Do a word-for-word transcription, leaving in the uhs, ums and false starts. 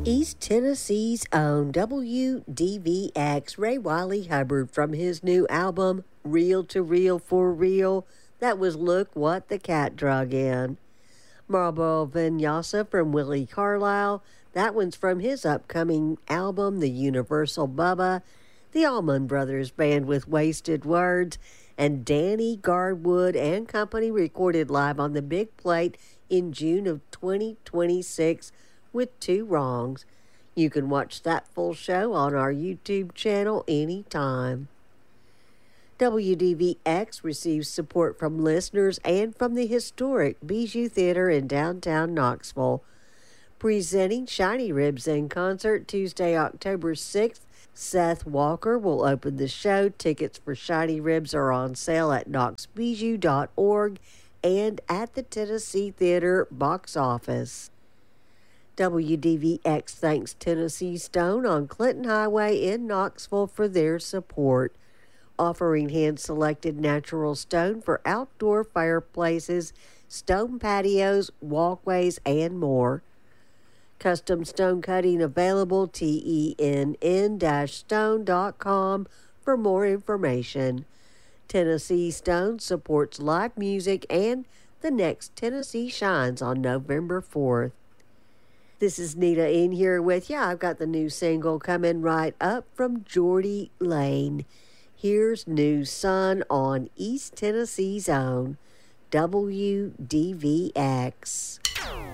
East Tennessee's own W D V X, Ray Wiley Hubbard, from his new album, Reel to Reel for Real. That was Look What the Cat Drug In. Marlboro Vinyasa from Willie Carlisle. That one's from his upcoming album, The Universal Bubba. The Allman Brothers Band with Wasted Words. And Danny Garwood and Company recorded live on the Big Plate in June of twenty twenty-six with Two Wrongs. You can watch that full show on our YouTube channel anytime. W D V X receives support from listeners and from the historic Bijou Theater in downtown Knoxville. Presenting Shiny Ribs in concert Tuesday, October sixth, Seth Walker will open the show. Tickets for Shiny Ribs are on sale at knox bijou dot org and at the Tennessee Theater box office. W D V X thanks Tennessee Stone on Clinton Highway in Knoxville for their support, offering hand-selected natural stone for outdoor fireplaces, stone patios, walkways, and more. Custom stone cutting available, T E N N stone dot com for more information. Tennessee Stone supports live music, and the next Tennessee Shines on November fourth. This is Nita in here with you. I've got the new single coming right up from Jordy Lane. Here's New Sun on East Tennessee's own W D V X.